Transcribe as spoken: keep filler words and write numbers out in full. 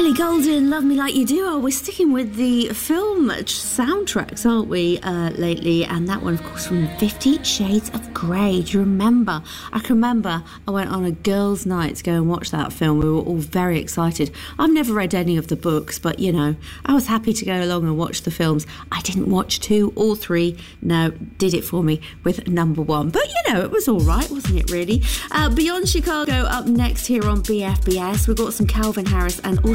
Ellie Goulding, Love Me Like You Do. Oh, we're sticking with the film soundtracks, aren't we, uh, lately? And that one, of course, from Fifty Shades of Grey. Do you remember? I can remember I went on a girls' night to go and watch that film. We were all very excited. I've never read any of the books, but, you know, I was happy to go along and watch the films. I didn't watch two or three. No, did it for me with number one. But, you know, it was all right, wasn't it, really? Uh, Beyond Chicago up next here on B F B S. We've got some Calvin Harris and